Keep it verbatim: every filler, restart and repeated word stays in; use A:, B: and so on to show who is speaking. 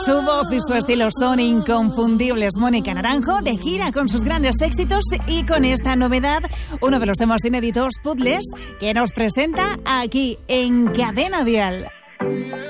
A: Su voz y su estilo son inconfundibles. Mónica Naranjo, de gira con sus grandes éxitos y con esta novedad, uno de los temas inéditos, Puzzles, que nos presenta aquí en Cadena Dial.